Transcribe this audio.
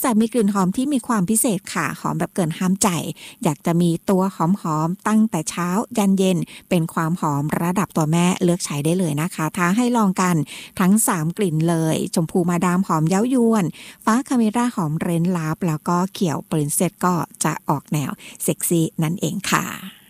สัตมีกลิ่นหอมที่มีความพิเศษค่ะหอมแบบเกินห้ามใจอยากจะมีตัวหอมๆตั้งแต่เช้ายันเย็นเป็นความหอมระดับตัวแม่เลือกใช้ได้เลยนะคะท้าให้ลองกันทั้ง3กลิ่นเลยชมพูมาดามหอมเย้ายวนฟ้าคาเมราหอมเร้นลับแล้วก็เขียวปรินเซสก็จะออกแนวเซ็กซี่นั่นเองค่ะ